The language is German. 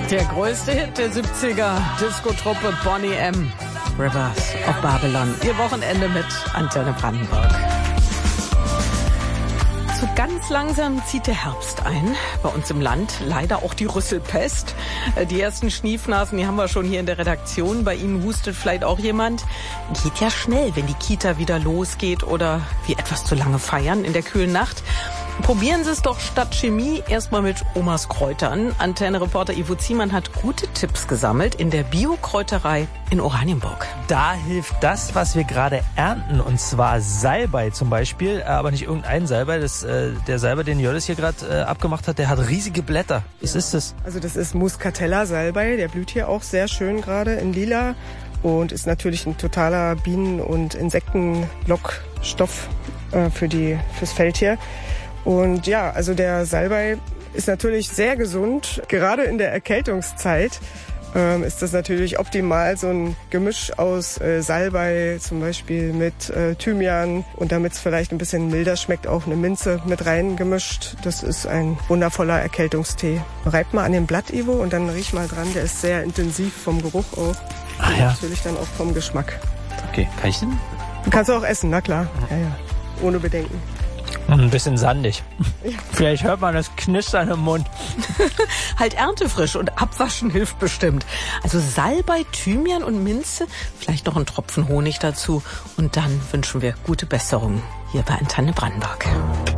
Der größte Hit der 70er, Disco-Truppe Boney M. Rivers of Babylon. Ihr Wochenende mit Antenne Brandenburg. So ganz langsam zieht der Herbst ein. Bei uns im Land leider auch die Rüsselpest. Die ersten Schniefnasen, die haben wir schon hier in der Redaktion. Bei Ihnen hustet vielleicht auch jemand. Geht ja schnell, wenn die Kita wieder losgeht oder wir etwas zu lange feiern in der kühlen Nacht. Probieren Sie es doch statt Chemie erstmal mit Omas Kräutern. Antenne-Reporter Ivo Ziemann hat gute Tipps gesammelt in der Bio-Kräuterei in Oranienburg. Da hilft das, was wir gerade ernten, und zwar Salbei zum Beispiel, aber nicht irgendein Salbei. Der Salbei, den Jördis hier gerade abgemacht hat, der hat riesige Blätter. Was ist das? Also das ist Muscatella-Salbei, der blüht hier auch sehr schön gerade in Lila und ist natürlich ein totaler Bienen- und Insektenlockstoff fürs Feld hier. Und ja, also der Salbei ist natürlich sehr gesund. Gerade in der Erkältungszeit ist das natürlich optimal, so ein Gemisch aus Salbei zum Beispiel mit Thymian und damit es vielleicht ein bisschen milder schmeckt, auch eine Minze mit rein gemischt. Das ist ein wundervoller Erkältungstee. Reib mal an dem Blatt, Ivo, und dann riech mal dran. Der ist sehr intensiv vom Geruch auch. Ah, ja. Natürlich dann auch vom Geschmack. Okay, kann ich den? Du kannst auch essen, na klar. Ja. Ohne Bedenken. Ein bisschen sandig. Ja. Vielleicht hört man das Knistern im Mund. Halt erntefrisch und abwaschen hilft bestimmt. Also Salbei, Thymian und Minze, vielleicht noch einen Tropfen Honig dazu. Und dann wünschen wir gute Besserung hier bei Antenne Brandenburg.